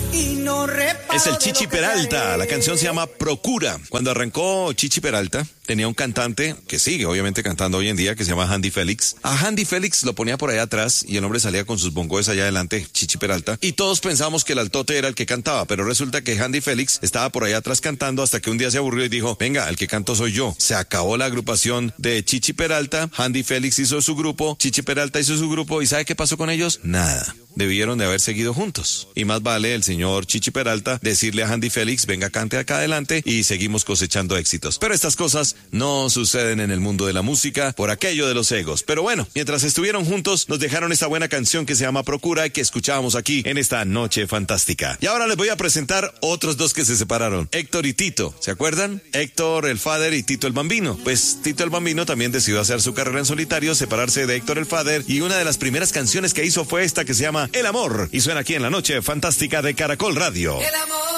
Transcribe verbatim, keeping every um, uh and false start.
y no reparo. Es el Chichi Peralta, la canción se llama Procura. Cuando arrancó Chichi Peralta, tenía un cantante que sigue obviamente cantando hoy en día, que se llama Handy Félix. A Handy Félix lo ponía por allá atrás y el hombre salía con sus bongos allá adelante, Chichi Peralta, y todos pensábamos que el altote era el que cantaba, pero resulta que Handy Félix estaba por allá atrás cantando hasta que un día se aburrió y dijo, venga, el que canto soy yo. Se acabó la agrupación de Chichi Peralta, Handy Félix hizo su grupo, Chichi Peralta hizo su grupo, ¿y sabe qué pasó con ellos? Nada. Debieron de haber seguido juntos. Y más vale el señor Chichi Peralta decirle a Handy Félix, venga, cante acá adelante y seguimos cosechando éxitos. Pero estas cosas no suceden en el mundo de la música por aquello de los egos. Pero bueno, mientras estuvieron juntos, nos dejaron esta buena canción que se llama Procura y que escuchábamos aquí en esta noche fantástica. Y ahora les voy a presentar otros dos que se separaron. Héctor y Tito, ¿se acuerdan? Héctor el Father y Tito el Bambino. Pues Tito el Bambino también decidió hacer su carrera en solitario, separarse de Héctor el Father, y una de las primeras canciones que hizo fue esta que se llama El Amor, y suena aquí en la noche fantástica de Caracol Radio. El amor